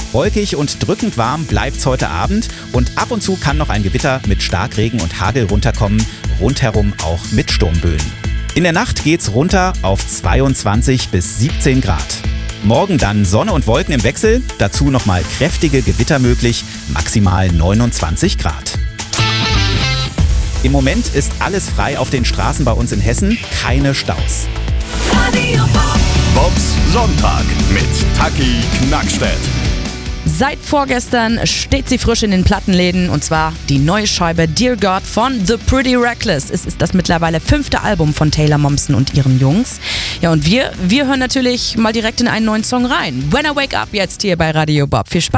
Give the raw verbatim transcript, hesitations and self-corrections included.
Wolkig und drückend warm bleibt's heute Abend und ab und zu kann noch ein Gewitter mit Starkregen und Hagel runterkommen, rundherum auch mit Sturmböen. In der Nacht geht's runter auf zweiundzwanzig bis siebzehn Grad. Morgen dann Sonne und Wolken im Wechsel, dazu nochmal kräftige Gewitter möglich, maximal neunundzwanzig Grad. Im Moment ist alles frei auf den Straßen bei uns in Hessen, keine Staus. Radio Bob. Bobs Sonntag mit Taki Knackstedt. Seit vorgestern steht sie frisch in den Plattenläden und zwar die neue Scheibe Dear God von The Pretty Reckless. Es ist das mittlerweile fünfte Album von Taylor Momsen und ihren Jungs. Ja, und wir, wir hören natürlich mal direkt in einen neuen Song rein. When I Wake Up jetzt hier bei Radio Bob. Viel Spaß.